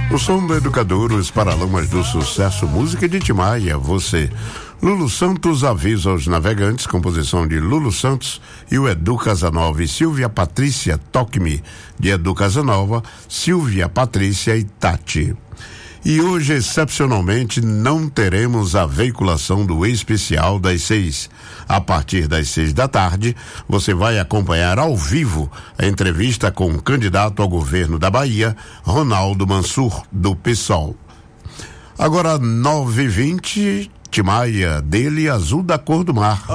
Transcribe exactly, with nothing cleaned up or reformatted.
O som do Educador, os Paralamas do Sucesso, música de Timaya, você. Lulu Santos avisa aos navegantes, composição de Lulu Santos e o Edu Casanova e Silvia Patrícia, Toque-me, de Edu Casanova, Silvia Patrícia e Tati. E hoje, excepcionalmente, não teremos a veiculação do especial das seis. A partir das seis da tarde, você vai acompanhar ao vivo a entrevista com o candidato ao governo da Bahia, Ronaldo Mansur, do PSOL. Agora, nove e vinte, Timaya, dele, Azul da Cor do Mar.